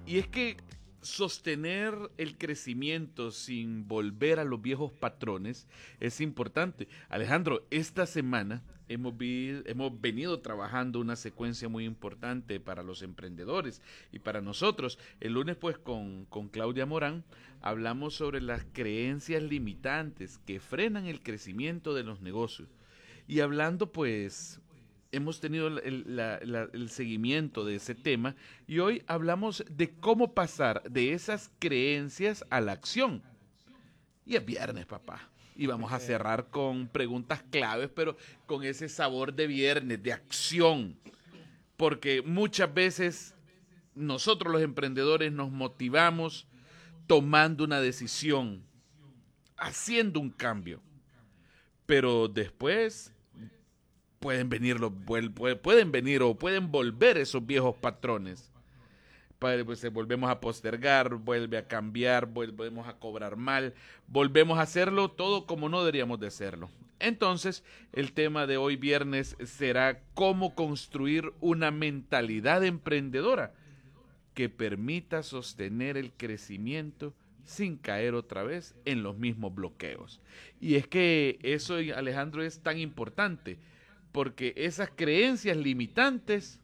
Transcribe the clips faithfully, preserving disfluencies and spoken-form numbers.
Y es que sostener el crecimiento sin volver a los viejos patrones es importante. Alejandro, esta semana hemos, vi, hemos venido trabajando una secuencia muy importante para los emprendedores y para nosotros. El lunes, pues, con, con Claudia Morán, hablamos sobre las creencias limitantes que frenan el crecimiento de los negocios. Y hablando, pues, hemos tenido el, la, la, el seguimiento de ese tema y hoy hablamos de cómo pasar de esas creencias a la acción. Y es viernes, papá. Y vamos a cerrar con preguntas claves, pero con ese sabor de viernes, de acción. Porque muchas veces nosotros los emprendedores nos motivamos tomando una decisión, haciendo un cambio. Pero después pueden venir los pueden venir o pueden volver esos viejos patrones. Pues volvemos a postergar, vuelve a cambiar, volvemos a cobrar mal, volvemos a hacerlo todo como no deberíamos de hacerlo. Entonces, el tema de hoy viernes será cómo construir una mentalidad emprendedora que permita sostener el crecimiento sin caer otra vez en los mismos bloqueos. Y es que eso, Alejandro, es tan importante, porque esas creencias limitantes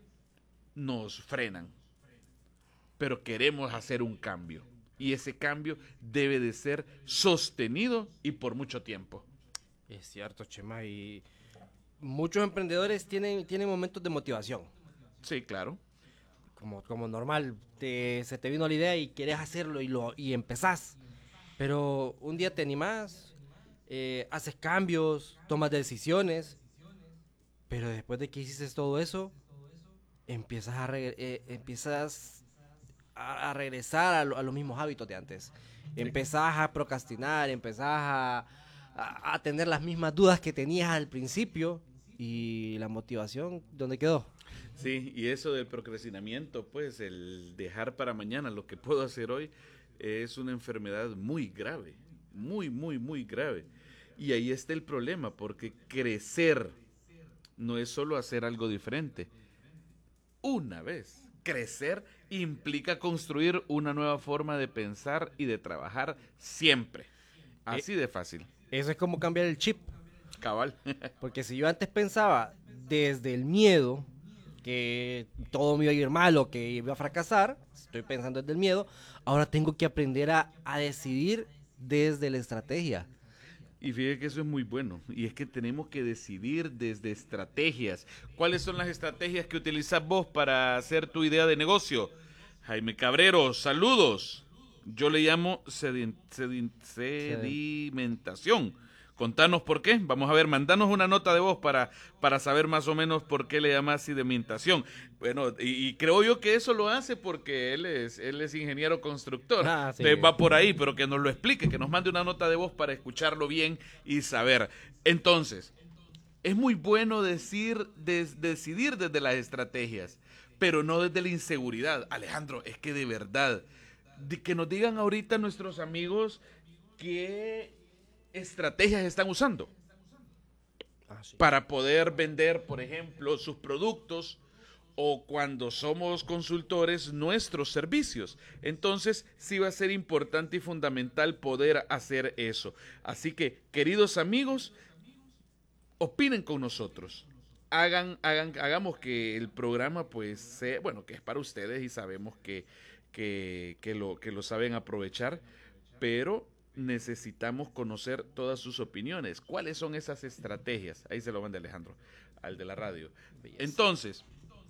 nos frenan, pero queremos hacer un cambio, y ese cambio debe de ser sostenido y por mucho tiempo. Es cierto, Chema, y muchos emprendedores tienen, tienen momentos de motivación. Sí, claro. Como, como normal, te, se te vino la idea y quieres hacerlo y, lo, y empezás, pero un día te animás, eh, haces cambios, tomas decisiones, pero después de que hiciste todo eso, empiezas a, re, eh, empiezas a, a regresar a, lo, a los mismos hábitos de antes. Sí. Empezás a procrastinar, empezás a, a, a tener las mismas dudas que tenías al principio, y la motivación, ¿dónde quedó? Sí, y eso del procrastinamiento, pues el dejar para mañana lo que puedo hacer hoy, es una enfermedad muy grave, muy, muy, muy grave. Y ahí está el problema, porque crecer no es solo hacer algo diferente. Una vez, crecer implica construir una nueva forma de pensar y de trabajar siempre. Así de fácil. Eso es como cambiar el chip. Cabal. Porque si yo antes pensaba desde el miedo que todo me iba a ir mal o que iba a fracasar, estoy pensando desde el miedo, ahora tengo que aprender a, a decidir desde la estrategia. Y fíjate que eso es muy bueno, y es que tenemos que decidir desde estrategias. ¿Cuáles son las estrategias que utilizas vos para hacer tu idea de negocio? Jaime Cabrero, saludos. Yo le llamo sedin, sedin, sedimentación. Contanos por qué. Vamos a ver, mandanos una nota de voz para, para saber más o menos por qué le llamas sedimentación. Bueno, y, y creo yo que eso lo hace porque él es, él es ingeniero constructor. Ah, sí. Va por ahí, pero que nos lo explique, que nos mande una nota de voz para escucharlo bien y saber. Entonces, es muy bueno decir, des, decidir desde las estrategias, pero no desde la inseguridad. Alejandro, es que de verdad, de que nos digan ahorita nuestros amigos que estrategias están usando ah, sí. para poder vender, por ejemplo, sus productos, o cuando somos consultores, nuestros servicios. Entonces sí va a ser importante y fundamental poder hacer eso. Así que, queridos amigos, opinen con nosotros. Hagan, hagan, hagamos que el programa, pues, sea, bueno, que es para ustedes y sabemos que, que, que, lo, que lo saben aprovechar, pero necesitamos conocer todas sus opiniones. ¿Cuáles son esas estrategias? Ahí se lo manda Alejandro, al de la radio. Entonces,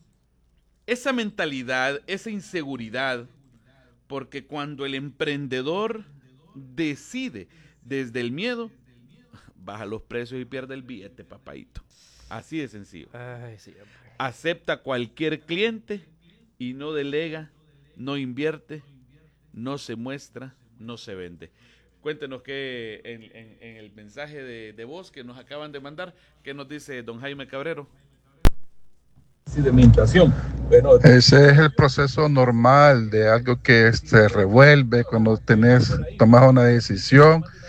esa mentalidad, esa inseguridad, porque cuando el emprendedor decide desde el miedo, baja los precios y pierde el billete, papadito. Así de sencillo. Ay, sí, acepta cualquier cliente y no delega, no invierte, no se muestra, no se vende. Cuéntenos qué en, en, en el mensaje de, de voz que nos acaban de mandar, qué nos dice don Jaime Cabrero. Sedimentación. Bueno, ese es el proceso normal de algo que se revuelve cuando tenés, tomas una decisión